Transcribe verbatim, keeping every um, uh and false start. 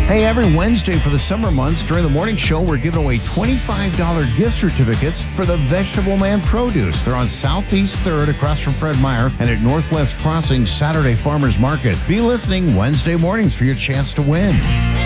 Hey, every Wednesday for the summer months during the morning show, we're giving away twenty-five dollars gift certificates for the Vegetable Man Produce. They're on Southeast third across from Fred Meyer and at Northwest Crossing Saturday Farmers Market. Be listening Wednesday mornings for your chance to win.